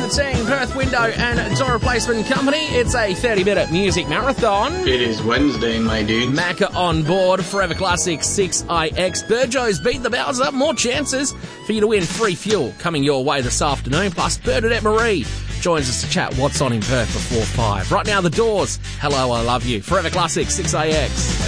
team, Perth Window and Door Replacement Company. It's a 30-minute music marathon. It is Wednesday, my dude. Macca on board, Forever Classic 6IX. Burjo's Beat the Bowser. More chances for you to win free fuel coming your way this afternoon. Plus, Bernadette Marie joins us to chat what's on in Perth before 5. Right now, The Doors. Hello, I Love You. Forever Classic 6IX.